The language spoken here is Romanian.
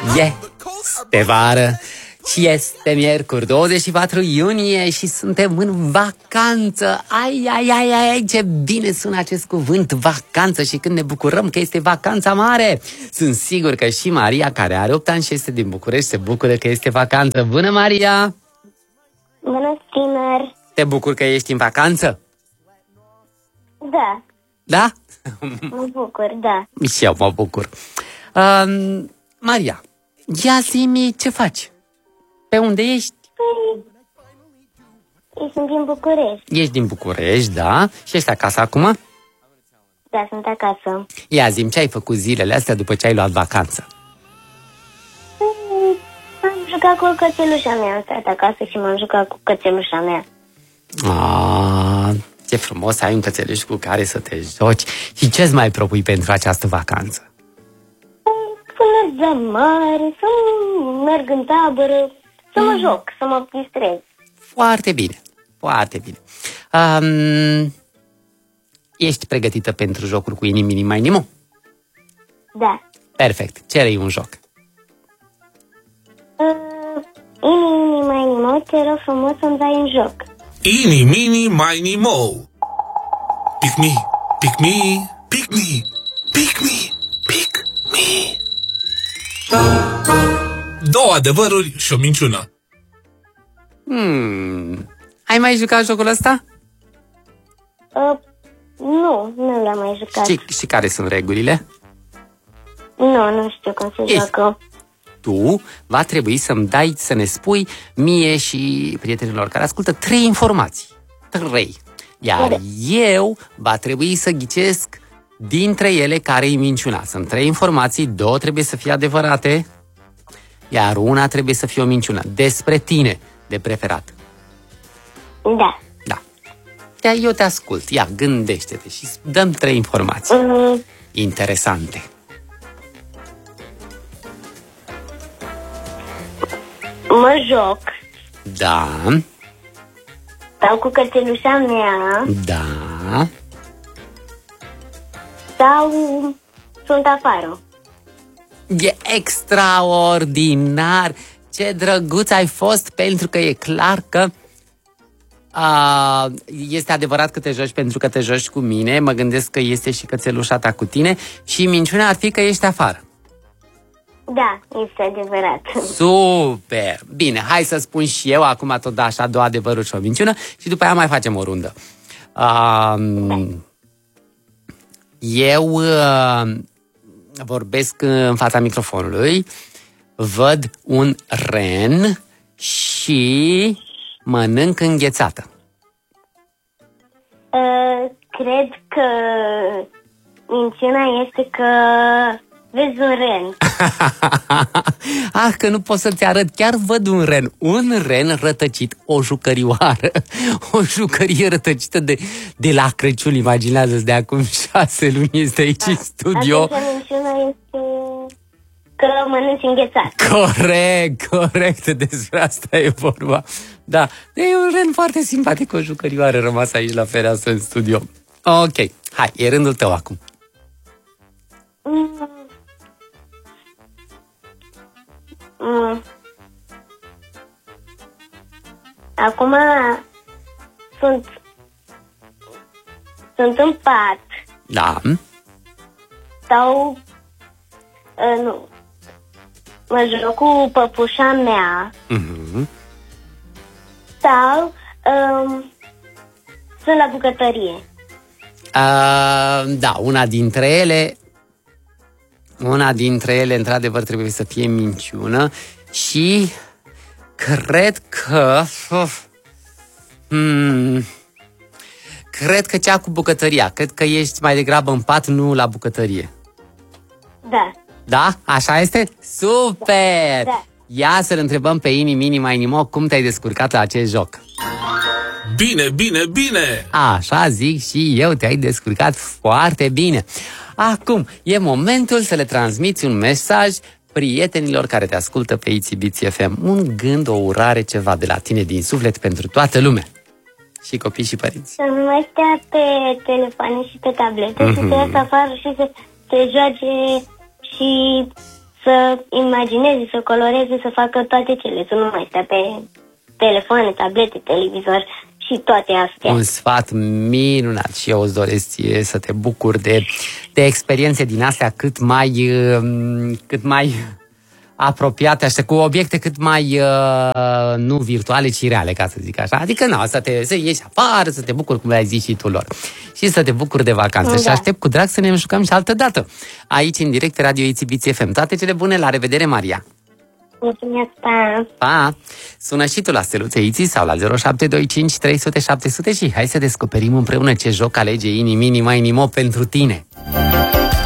Este vară și este miercuri 24 iunie și suntem în vacanță. Ai, ce bine sună acest cuvânt, vacanță, și când ne bucurăm că este vacanța mare. Sunt sigur că și Maria, care are 8 ani și este din București, se bucură că este vacanță. Bună, Maria! Bună, Tiner! Te bucur că ești în vacanță? Da. Da? Mă bucur, da. Și eu mă bucur. Maria, ia zi-mi ce faci? Pe unde ești? Eu sunt din București. Ești din București, da? Și ești acasă acum? Da, sunt acasă. Ia zi-mi ce ai făcut zilele astea după ce ai luat vacanță? Am jucat cu cățelușa mea, am stat acasă și m-am jucat cu cățelușa mea. Ce frumos să ai un cățeluș cu care să te joci. Și ce-ți mai propui pentru această vacanță? Să merg la mare, să merg în tabără, să mă joc, să mă distrez. Foarte bine, foarte bine. Ești pregătită pentru jocul cu Ini, Mini, Mai, Nimo? Da. Perfect, cere-i un joc. Ini, mai nimo, te rog frumos să-mi dai un joc. Ini, mini, mini, mo. Pick me, pick me, pick me, pick me, pick me. Două adevăruri și o minciună. Ai mai jucat jocul ăsta? Nu l-am mai jucat. Și care sunt regulile? Nu știu cum se joacă. Tu va trebui să ne spui mie și prietenilor care ascultă 3 informații. 3. Iar eu va trebui să ghicesc dintre ele care-i minciuna. Sunt 3 informații, 2 trebuie să fie adevărate, iar una trebuie să fie o minciună. Despre tine, de preferat. Da. Da. Eu te ascult. Ia, gândește-te și dăm 3 informații interesante. Mă joc. Da. Stau cu cățelușa mea. Da. Sau sunt afară. E extraordinar! Ce drăguț ai fost, pentru că e clar că este adevărat că te joci pentru că te joci cu mine. Mă gândesc că este și cățelușa ta cu tine. Și minciunea ar fi că ești afară. Da, este adevărat. Super! Bine, hai să spun și eu acum tot așa 2 adevăruri și o minciună și după aia mai facem o rundă. Eu vorbesc în fața microfonului, văd un ren și mănânc înghețată. Cred că minciuna este că vezi un ren. Că nu pot să-ți arăt. Chiar văd un ren. Un ren rătăcit, o jucărioară. O jucărie rătăcită de la Crăciun. Imaginează-ți, de acum 6 luni este aici în studio. Atunci minciuna este că mănânci înghețat. Corect. Despre asta e vorba. Da, e un ren foarte simpatic, o jucărioară rămasă aici la fereastră în studio. Ok, hai, e rândul tău acum. Acum sunt în pat. Da. Sau nu. Mă joc cu păpușa mea. Sau sunt la bucătărie. Da, una dintre ele într-adevăr trebuie să fie minciună. Și cred că cea cu bucătăria. Cred că ești mai degrabă în pat, nu la bucătărie. Da. Da? Așa este? Super! Da. Ia să-l întrebăm pe Ini, Mini, Mai, Nimo cum te-ai descurcat la acest joc. Bine! Așa zic și eu, te-ai descurcat foarte bine. Acum, e momentul să le transmiți un mesaj prietenilor care te ascultă pe Itsy FM. Un gând, o urare, ceva de la tine din suflet pentru toată lumea. Și copii și părinți. Să nu mai stea pe telefoane și pe tablete, să se iasă afară și să se joace și să imagineze, să coloreze, să facă toate cele, să nu mai stea pe telefoane, tablete, televizor și toate astea. Un sfat minunat și eu îți doresc ție să te bucuri de experiențe din astea cât mai apropiate, așa, cu obiecte cât mai nu virtuale, ci reale, ca să zic așa. Adică să ieși afară, să te bucuri, cum ai zis și tu lor. Și să te bucuri de vacanță. Da. Și aștept cu drag să ne jucăm și altă dată. Aici, în direct, Radio Itzibiți FM. Toate cele bune, la revedere, Maria! Mulțumesc, pa! Pa! Sună și tu la Steluțe Iții sau la 0725 300 700 și hai să descoperim împreună ce joc alege Ini, Mini, Mai, Nimo pentru tine.